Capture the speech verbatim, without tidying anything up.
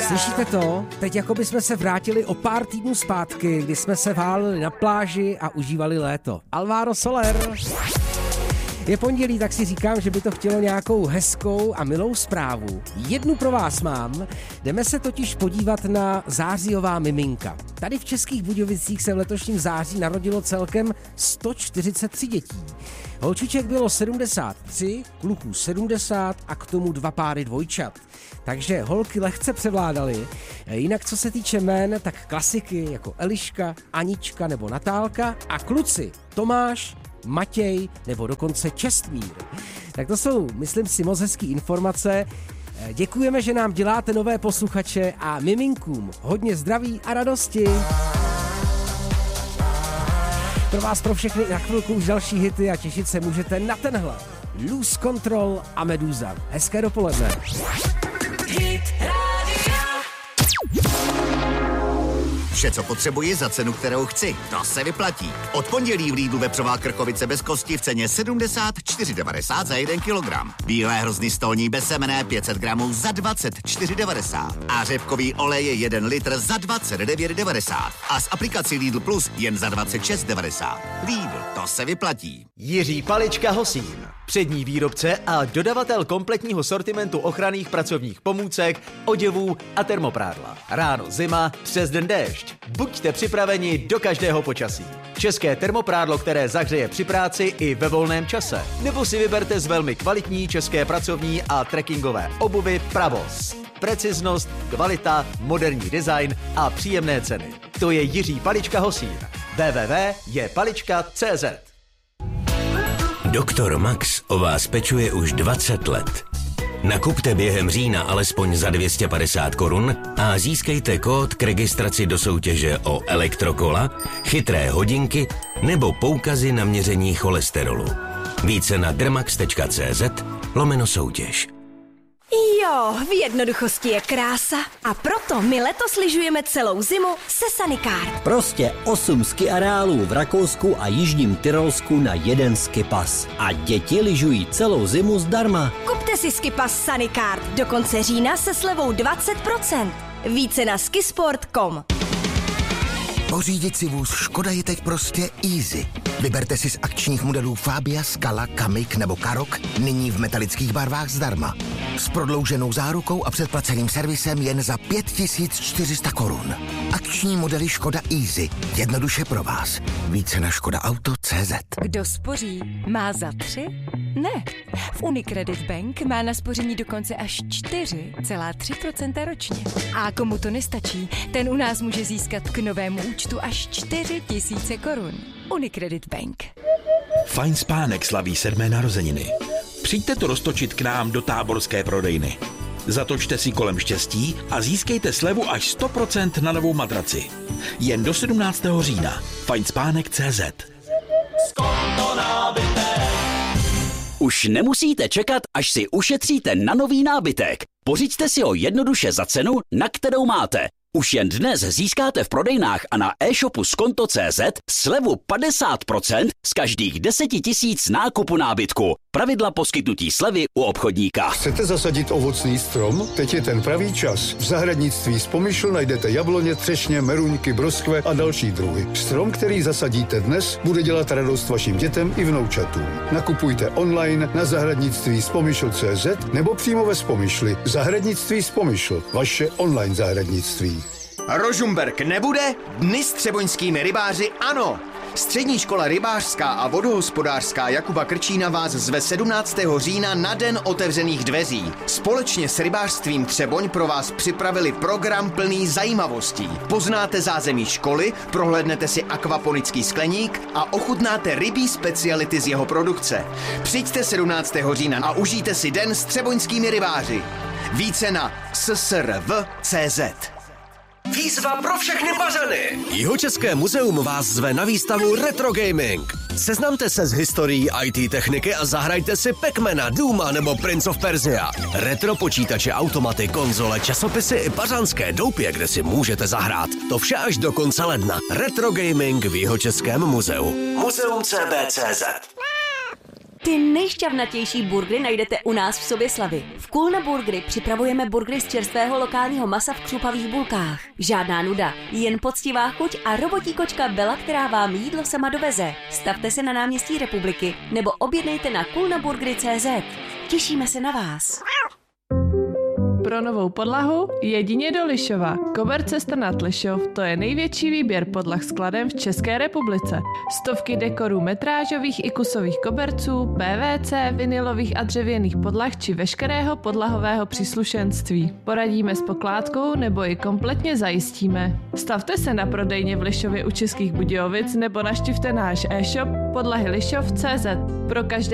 Slyšíte to? Teď jako by jsme se vrátili o pár týdnů zpátky, kdy jsme se válili na pláži a užívali léto. Alvaro Soler. Je pondělí, tak si říkám, že by to chtělo nějakou hezkou a milou zprávu. Jednu pro vás mám. Jdeme se totiž podívat na zářijová miminka. Tady v Českých Budějovicích se v letošním září narodilo celkem sto čtyřicet tři dětí. Holčiček bylo sedmdesát tři, kluků sedmdesát a k tomu dva páry dvojčat. Takže holky lehce převládaly. Jinak co se týče jmén, tak klasiky jako Eliška, Anička nebo Natálka a kluci Tomáš, Matěj nebo dokonce Čestmír. Tak to jsou, myslím si, moc hezký informace. Děkujeme, že nám děláte nové posluchače a miminkům hodně zdraví a radosti. Pro vás, pro všechny na chvilku už další hity a těšit se můžete na tenhle. Lose Control a Meduza. Hezké dopoledne. Hit Vše, co potřebuji za cenu, kterou chci. To se vyplatí. Od pondělí v Lidlu vepřová krkovice bez kosti v ceně sedmdesát čtyři devadesát za jeden kilogram. Bílé hrozny stolní bez semene pět set gramů za dvacet čtyři devadesát. A řepkový olej je jeden litr za dvacet devět devadesát. A s aplikací Lidl Plus jen za dvacet šest devadesát. Lidl, to se vyplatí. Jiří Palička Hosín. Přední výrobce a dodavatel kompletního sortimentu ochranných pracovních pomůcek, oděvů a termoprádla. Ráno zima, přes den déšť. Buďte připraveni do každého počasí. České termoprádlo, které zahřeje při práci i ve volném čase. Nebo si vyberte z velmi kvalitní české pracovní a trekkingové obuvy Pravos. Preciznost, kvalita, moderní design a příjemné ceny. To je Jiří Palička Hosín. w w w tečka je palička tečka cé zet. Doktor Max o vás pečuje už dvacet let. Nakupte během října alespoň za dvě stě padesát korun a získejte kód k registraci do soutěže o elektrokola, chytré hodinky nebo poukazy na měření cholesterolu. Více na dermax tečka cé zet lomeno soutěž. Jo, v jednoduchosti je krása a proto my letos lyžujeme celou zimu se Sanikart. Prostě osm ski areálů v Rakousku a Jižním Tyrolsku na jeden ski pas. A děti lyžují celou zimu zdarma. Kupte si ski pas Sanikart do konce října se slevou dvacet procent. Více na skisport tečka com. Pořídit si vůz Škoda je teď prostě easy. Vyberte si z akčních modelů Fabia, Scala, Kamiq nebo Karoq nyní v metalických barvách zdarma. S prodlouženou zárukou a předplaceným servisem jen za pět tisíc čtyři sta korun. Akční modely Škoda Easy. Jednoduše pro vás. Více na škoda auto tečka cé zet. Kdo spoří, má za tři? Ne. V Unicredit Bank má na spoření dokonce až čtyři celá tři procenta ročně. A komu to nestačí, ten u nás může získat k novému účtu až čtyři tisíce korun. Unicredit Bank. Fajn Spánek slaví sedmé narozeniny. Přijďte to roztočit k nám do táborské prodejny. Zatočte si kolem štěstí a získejte slevu až sto procent na novou madraci. Jen do sedmnáctého října. fajn spánek tečka cé zet. Už nemusíte čekat, až si ušetříte na nový nábytek. Pořiďte si ho jednoduše za cenu, na kterou máte. Už jen dnes získáte v prodejnách a na e-shopu skonto tečka cé zet slevu padesát procent z každých deseti tisíc nákupu nábytku. Pravidla poskytnutí slevy u obchodníka. Chcete zasadit ovocný strom? Teď je ten pravý čas. V zahradnictví Spomyšl najdete jabloně, třešně, meruňky, broskve a další druhy. Strom, který zasadíte dnes, bude dělat radost vašim dětem i vnoučatům. Nakupujte online na zahradnictví Spomyšl tečka cé zet nebo přímo ve Spomyšli. Zahradnictví Spomyšl. Vaše online zahradnictví. Rožumberk nebude? Dny s třeboňskými rybáři ano! Střední škola rybářská a vodohospodářská Jakuba Krčína vás zve sedmnáctého října na Den otevřených dveří. Společně s rybářstvím Třeboň pro vás připravili program plný zajímavostí. Poznáte zázemí školy, prohlédnete si akvaponický skleník a ochutnáte rybí speciality z jeho produkce. Přijďte sedmnáctého října a užijte si den s třeboňskými rybáři. Více na s s r v tečka cé zet. Výzva pro všechny Pařany! Jihočeské muzeum vás zve na výstavu Retro Gaming. Seznamte se s historií í té techniky a zahrajte si Pac-Mana, Dooma nebo Prince of Persia. Retro počítače, automaty, konzole, časopisy i pařanské doupě, kde si můžete zahrát. To vše až do konce ledna. Retro Gaming v Jihočeském muzeu. muzeum tečka c b tečka cé zet. Ty nejšťavnatější burgery najdete u nás v Soběslavi. V Kulna Burgery připravujeme burgery z čerstvého lokálního masa v křupavých bulkách. Žádná nuda, jen poctivá chuť a robotí kočka Bela, která vám jídlo sama doveze. Stavte se na náměstí Republiky nebo objednejte na kulnaburgery tečka cé zet. Těšíme se na vás. Pro novou podlahu jedině do Lišova. Koberce Strnad Lišov, to je největší výběr podlah skladem v České republice. Stovky dekorů metrážových i kusových koberců, P V C, vinylových a dřevěných podlah či veškerého podlahového příslušenství. Poradíme s pokládkou nebo ji kompletně zajistíme. Stavte se na prodejně v Lišově u Českých Budějovic nebo naštivte náš e-shop podlahy lišov tečka cé zet. Pro každé